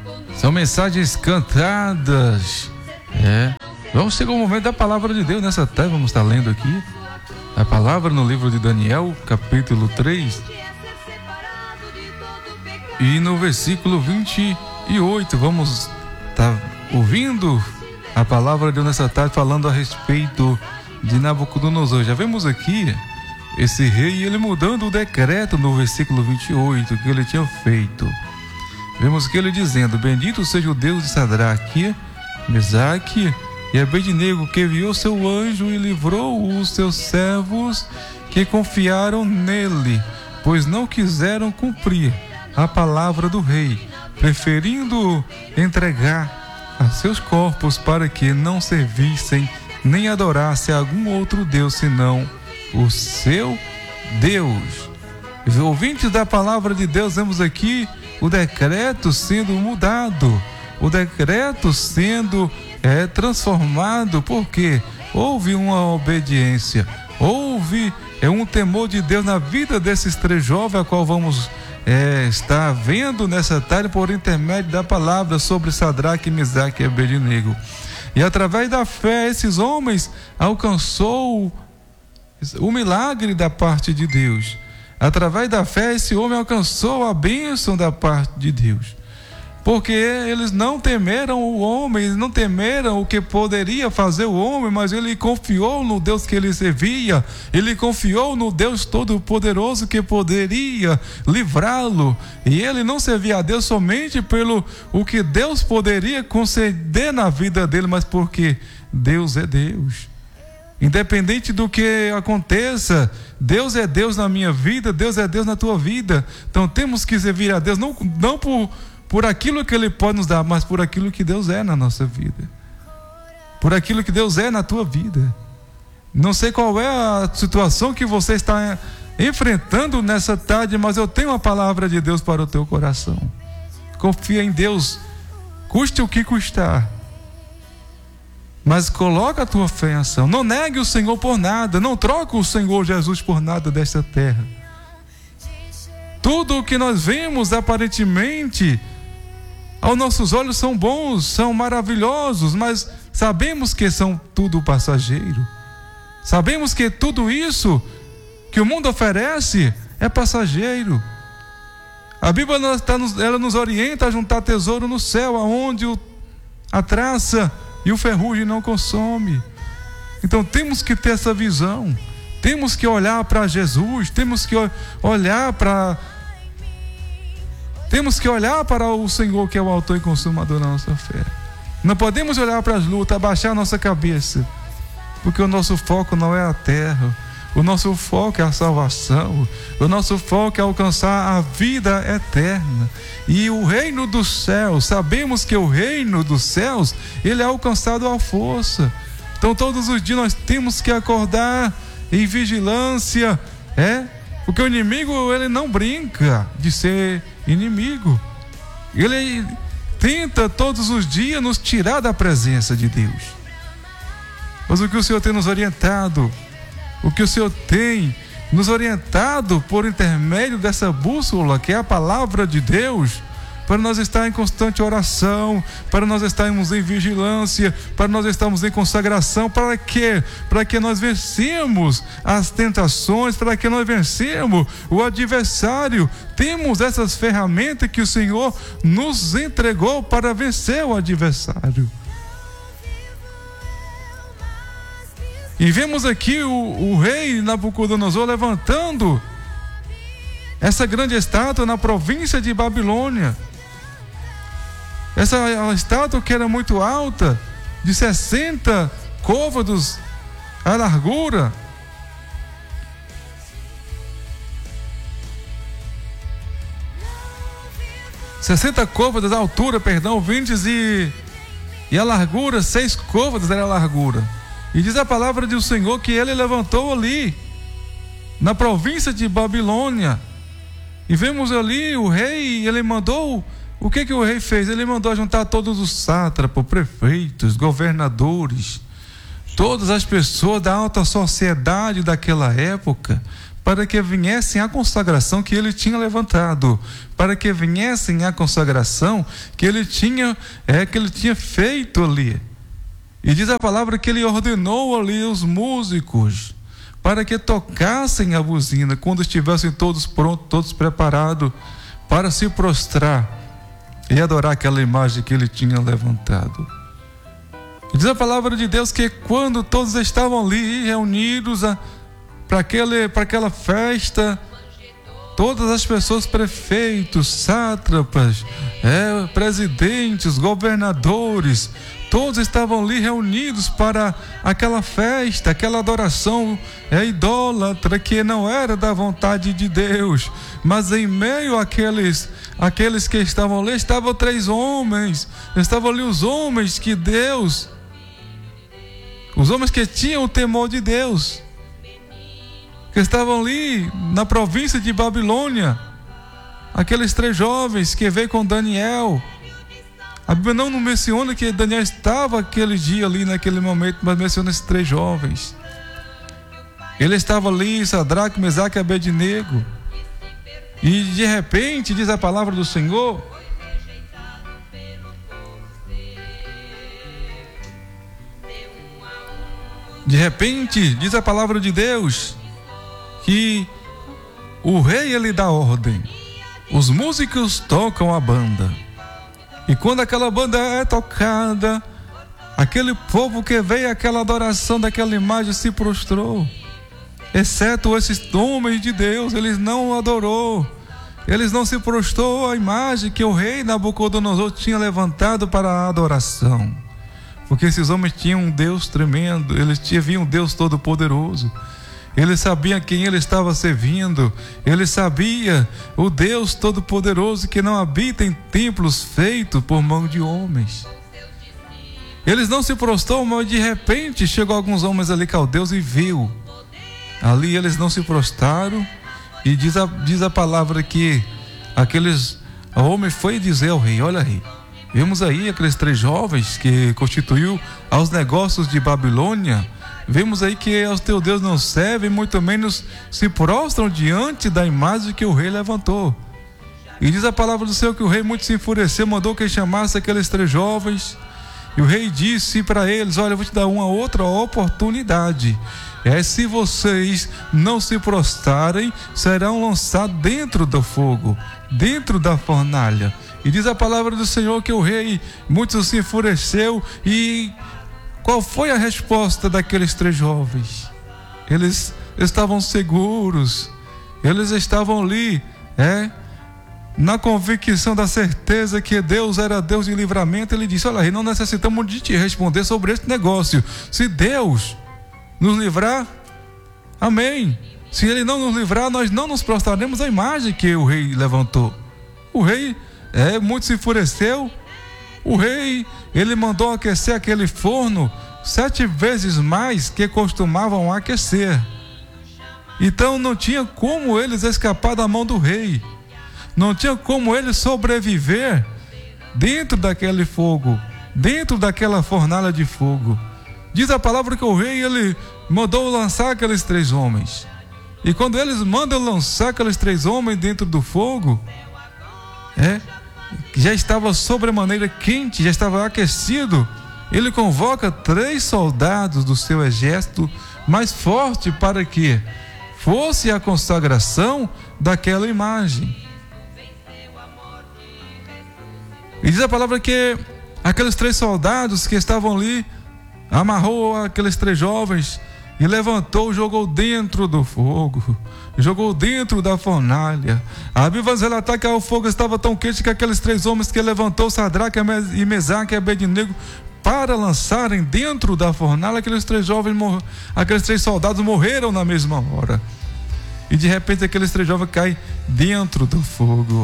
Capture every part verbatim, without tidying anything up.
São mensagens cantadas. É. Vamos chegar ao momento da palavra de Deus nessa tarde. Vamos estar lendo aqui a palavra no livro de Daniel, capítulo três. E no versículo vinte e oito, vamos estar ouvindo a palavra de Deus nessa tarde, falando a respeito de Nabucodonosor. Já vemos aqui esse rei, ele mudando o decreto no versículo vinte e oito que ele tinha feito. Vemos que ele dizendo: bendito seja o Deus de Sadraque, Mesaque e Abednego, que enviou seu anjo e livrou os seus servos que confiaram nele, pois não quiseram cumprir a palavra do rei, preferindo entregar a seus corpos para que não servissem nem adorassem algum outro Deus senão o seu Deus. Os ouvintes da palavra de Deus, vemos aqui o decreto sendo mudado, o decreto sendo é, transformado, porque houve uma obediência, houve é, um temor de Deus na vida desses três jovens, a qual vamos é, estar vendo nessa tarde por intermédio da palavra sobre Sadraque, Mesaque e Abednego. E através da fé, esses homens alcançou o milagre da parte de Deus. Através da fé, esse homem alcançou a bênção da parte de Deus. Porque eles não temeram o homem, eles não temeram o que poderia fazer o homem, mas ele confiou no Deus que ele servia, ele confiou no Deus Todo-Poderoso que poderia livrá-lo. E ele não servia a Deus somente pelo o que Deus poderia conceder na vida dele, mas porque Deus é Deus. Independente do que aconteça, Deus é Deus na minha vida, Deus é Deus na tua vida. Então temos que servir a Deus, não, não por, por aquilo que Ele pode nos dar, mas por aquilo que Deus é na nossa vida. Por aquilo que Deus é na tua vida. Não sei qual é a situação que você está enfrentando nessa tarde, mas eu tenho a palavra de Deus para o teu coração. Confia em Deus, custe o que custar. Mas coloca a tua fé em ação. Não negue o Senhor por nada. Não troque o Senhor Jesus por nada desta terra. Tudo o que nós vemos aparentemente aos nossos olhos são bons, são maravilhosos, mas sabemos que são tudo passageiro. Sabemos que tudo isso que o mundo oferece é passageiro. A Bíblia ela nos orienta a juntar tesouro no céu, aonde a traça e o ferrugem não consome. Então temos que ter essa visão. Temos que olhar para Jesus. Temos que olhar para Temos que olhar para o Senhor, que é o autor e consumador da nossa fé. Não podemos olhar para as lutas, abaixar a nossa cabeça, porque o nosso foco não é a terra. O nosso foco é a salvação. O nosso foco é alcançar a vida eterna. E o reino dos céus, sabemos que o reino dos céus, ele é alcançado à força. Então todos os dias nós temos que acordar em vigilância, é? Porque o inimigo, ele não brinca de ser inimigo. Ele tenta todos os dias nos tirar da presença de Deus. Mas o que o Senhor tem nos orientado, o que o Senhor tem nos orientado por intermédio dessa bússola, que é a palavra de Deus, para nós estar em constante oração, para nós estarmos em vigilância, para nós estarmos em consagração. Para quê? Para que nós vencemos as tentações, para que nós vencemos o adversário. Temos essas ferramentas que o Senhor nos entregou para vencer o adversário. E vemos aqui o, o rei Nabucodonosor levantando essa grande estátua na província de Babilônia. Essa estátua que era muito alta, de sessenta côvados a largura. sessenta côvados a altura, perdão, vinte e, e a largura, seis côvados era a largura. E diz a palavra do Senhor que ele levantou ali, na província de Babilônia. E vemos ali o rei, ele mandou, o que que o rei fez? Ele mandou juntar todos os sátrapos, prefeitos, governadores, todas as pessoas da alta sociedade daquela época, para que viessem a consagração que ele tinha levantado, para que viessem a consagração que ele tinha, é, que ele tinha feito ali. E diz a palavra que ele ordenou ali os músicos para que tocassem a buzina quando estivessem todos prontos, todos preparados para se prostrar e adorar aquela imagem que ele tinha levantado. E diz a palavra de Deus que quando todos estavam ali reunidos a para aquele, para aquela festa, todas as pessoas, prefeitos, sátrapas, é, presidentes, governadores, todos estavam ali reunidos para aquela festa, aquela adoração é, idólatra que não era da vontade de Deus. Mas em meio àqueles, àqueles que estavam ali, estavam três homens, estavam ali os homens que Deus, os homens que tinham o temor de Deus, que estavam ali na província de Babilônia, aqueles três jovens que veio com Daniel. A Bíblia não menciona que Daniel estava aquele dia ali, naquele momento, mas menciona esses três jovens. Ele estava ali, Sadraque, Mesaque e Abednego. E de repente, diz a palavra do Senhor, de repente, diz a palavra de Deus, que o rei ele dá ordem, os músicos tocam a banda, e quando aquela banda é tocada, aquele povo que veio àquela adoração daquela imagem se prostrou, exceto esses homens de Deus. Eles não adorou, eles não se prostrou à imagem que o rei Nabucodonosor tinha levantado para a adoração, porque esses homens tinham um Deus tremendo, eles tinham um Deus todo-poderoso. Ele sabia quem ele estava servindo. Ele sabia o Deus Todo-Poderoso que não habita em templos feitos por mão de homens. Eles não se prostrou, mas de repente chegou alguns homens ali caldeus e viu. Ali eles não se prostraram. E diz a, diz a palavra que aqueles o homem foi dizer ao rei: olha, rei, vemos aí aqueles três jovens que constituiu aos negócios de Babilônia. Vemos aí que aos teus deuses não servem, muito menos se prostram diante da imagem que o rei levantou. E diz a palavra do Senhor que o rei muito se enfureceu, mandou que chamasse aqueles três jovens. E o rei disse para eles: olha, eu vou te dar uma outra oportunidade. É, se vocês não se prostrarem, serão lançados dentro do fogo, dentro da fornalha. E diz a palavra do Senhor que o rei muito se enfureceu. E qual foi a resposta daqueles três jovens? Eles estavam seguros, eles estavam ali, é, na convicção da certeza que Deus era Deus de livramento. Ele disse: olha, rei, não necessitamos de te responder sobre este negócio. Se Deus nos livrar, amém. Se Ele não nos livrar, nós não nos prostraremos à imagem que o rei levantou. O rei é, muito se enfureceu. O rei, ele mandou aquecer aquele forno sete vezes mais que costumavam aquecer. Então não tinha como eles escapar da mão do rei. Não tinha como eles sobreviver dentro daquele fogo, dentro daquela fornalha de fogo. Diz a palavra que o rei, ele mandou lançar aqueles três homens. E quando eles mandam lançar aqueles três homens dentro do fogo, é, já estava sobremaneira quente, já estava aquecido. Ele convoca três soldados do seu exército mais forte para que fosse a consagração daquela imagem. E diz a palavra que aqueles três soldados que estavam ali, amarrou aqueles três jovens e levantou, jogou dentro do fogo, jogou dentro da fornalha. A Bíblia vai relatar que o fogo estava tão quente que aqueles três homens que levantou, Sadraque e Mesaque e Abednego, para lançarem dentro da fornalha, aqueles três jovens, aqueles três soldados morreram na mesma hora. E de repente aqueles três jovens caem dentro do fogo.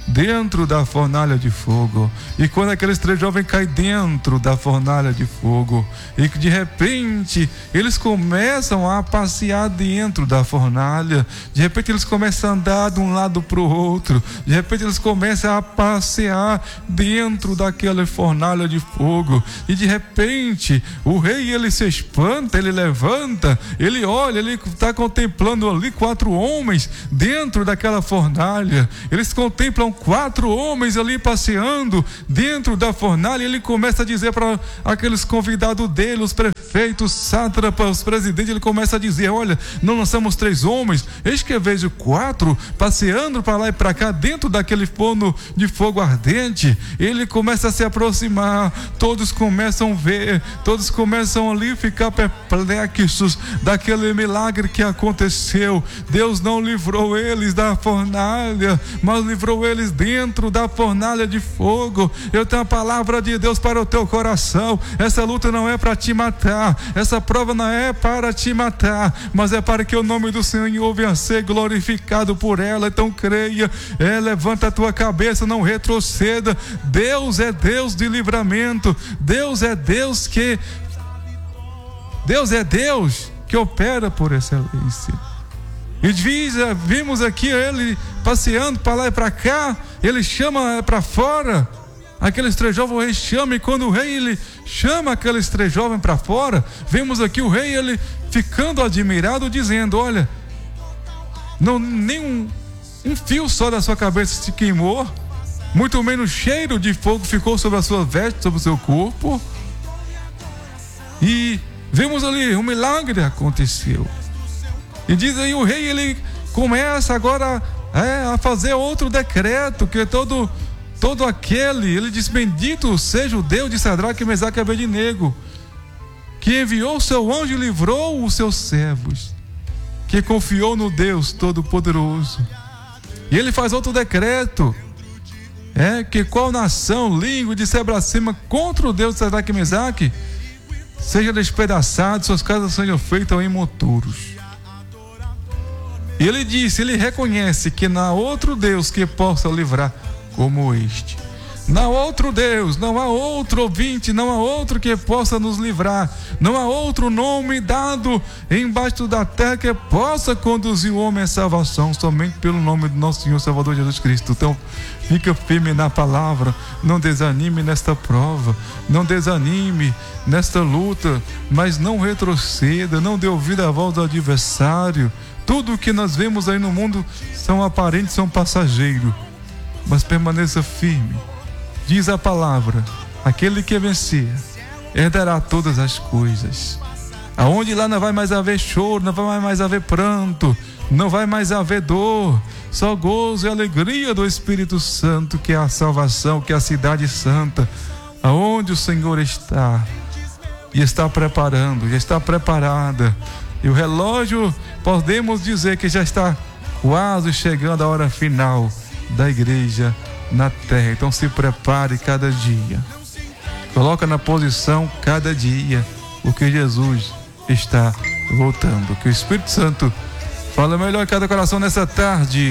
dentro da fornalha de fogo. E quando aqueles três jovens caem dentro da fornalha de fogo, e que de repente eles começam a passear dentro da fornalha, de repente eles começam a andar de um lado para o outro, de repente eles começam a passear dentro daquela fornalha de fogo, e de repente o rei, ele se espanta, ele levanta, ele olha, ele está contemplando ali quatro homens dentro daquela fornalha. Eles contemplam quatro homens ali passeando dentro da fornalha, e ele começa a dizer para aqueles convidados dele, os prefeitos, sátrapas, os presidentes, ele começa a dizer: olha, não lançamos três homens, eis que eu vejo quatro passeando para lá e para cá dentro daquele forno de fogo ardente. Ele começa a se aproximar, todos começam a ver, todos começam ali a ficar perplexos daquele milagre que aconteceu. Deus não livrou eles da fornalha, mas livrou eles dentro da fornalha de fogo. Eu tenho a palavra de Deus para o teu coração: essa luta não é para te matar, essa prova não é para te matar, mas é para que o nome do Senhor venha a ser glorificado por ela. Então creia, é, levanta a tua cabeça, não retroceda. Deus é Deus de livramento, Deus é Deus que Deus é Deus que opera por excelência. E diz, vimos aqui ele passeando para lá e para cá, ele chama para fora aqueles três jovens, o rei chama, e quando o rei ele chama aqueles três jovens para fora, vemos aqui o rei ele ficando admirado, dizendo: olha, não, nem um, um fio só da sua cabeça se queimou, muito menos cheiro de fogo ficou sobre a sua veste, sobre o seu corpo. E vemos ali, um milagre aconteceu. E diz aí o rei, ele começa agora é, a fazer outro decreto, que todo, todo aquele, ele diz: bendito seja o Deus de Sadraque, Mesaque e Abednego, que enviou o seu anjo e livrou os seus servos, que confiou no Deus Todo-Poderoso. E ele faz outro decreto, é que qual nação, língua de cima para cima contra o Deus de Sadraque e Mesaque seja despedaçado, suas casas sejam feitas em montouros. E ele disse, ele reconhece que não há outro Deus que possa livrar como este. Não há outro Deus, não há outro ouvinte, não há outro que possa nos livrar. Não há outro nome dado embaixo da terra que possa conduzir o homem à salvação, somente pelo nome do nosso Senhor Salvador Jesus Cristo. Então, fica firme na palavra, não desanime nesta prova, não desanime nesta luta, mas não retroceda, não dê ouvido à voz do adversário. Tudo o que nós vemos aí no mundo são aparentes, são passageiros, mas permaneça firme. Diz a palavra: aquele que vencer herdará todas as coisas. Aonde lá não vai mais haver choro, não vai mais haver pranto, não vai mais haver dor, só gozo e alegria do Espírito Santo, que é a salvação, que é a cidade santa, aonde o Senhor está e está preparando, já está preparada. E o relógio, podemos dizer que já está quase chegando a hora final da igreja na terra. Então se prepare cada dia, coloca na posição cada dia, porque Jesus está voltando. Que o Espírito Santo fala melhor em cada coração nessa tarde.